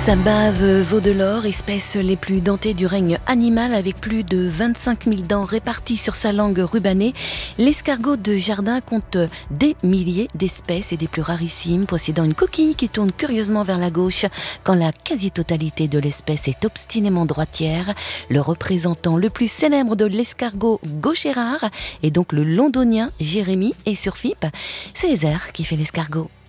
Sa bave vaut de l'or, espèces les plus dentées du règne animal avec plus de 25 000 dents réparties sur sa langue rubanée. L'escargot de jardin compte des milliers d'espèces et des plus rarissimes, possédant une coquille qui tourne curieusement vers la gauche quand la quasi-totalité de l'espèce est obstinément droitière. Le représentant le plus célèbre de l'escargot gaucher rare est donc le londonien Jérémy et sur FIP, c'est Heather qui fait l'escargot.